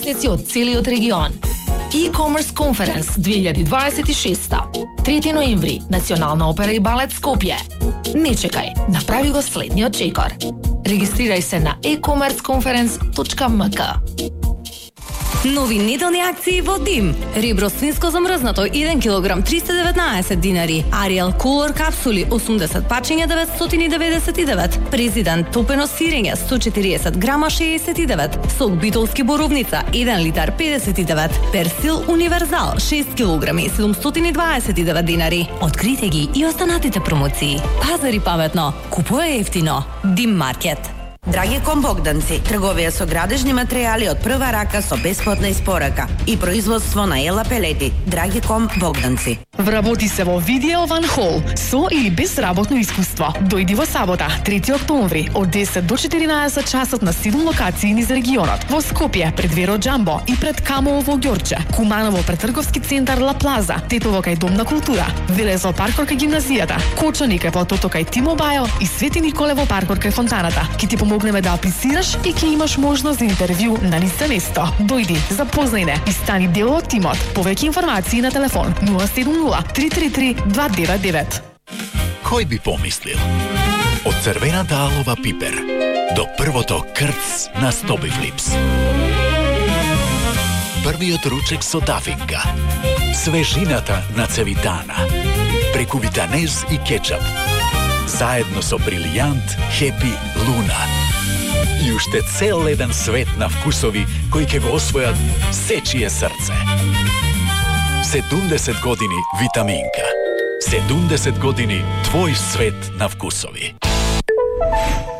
учесници од целиот регион. E-commerce Conference 2026. 3 ноември, Национална опера и балет Скопје. Не чекај, направи го следниот чекор. Регистрирај се на e-commerceconference.mk. Нови неделни акции во Дим. Ребро свинско замрзнато 1 кг 319 динари. Ариел Color капсули 80 пачиња 999. Президент топено сирење 140 грама 69. Сок битолски боровница 1 литар 59. Персил универзал 6 кг 729 динари. Открите ги и останатите промоции. Пазари паметно, купуе ефтино. Дим маркет. Драги комбогданци, трговија со градежни материјали од прва рака со бесплатна испорака и производство на Ела Пелети. Драги комбогданци. Вработи се во Видео Ван Хол со или без работно искуство. Дојди во сабота, 3 октомври, од 10 до 14 часот на 7 локации низ регионот. Во Скопје, пред Веро Джамбо и пред Камово во Ѓорче, Куманово пред трговски центар Ла Плаза, Тетово кај Дом на култура, Велезо паркор кај гимназијата, Кочани кај платото кај Тимо Бајо и Свети Николе во паркор кај фонтаната. Ки ти помогнеме да аплицираш и ќе имаш можност за интервју на лице место. Дојди, запознај не и стани дел од тимот. Повеќе информации на телефон 070 333 299. Кој би помислил? Од црвената алова пипер до првото крц на Стобифлипс. Првиот ручек со дафинга. Свежината на цевитана. Преку витанез и кетчап. Заедно со брилијант, хепи, луна. И уште цел еден свет на вкусови кои ќе го освојат сечие срце. 70 години витаминка. 70 години твој свет на вкусови.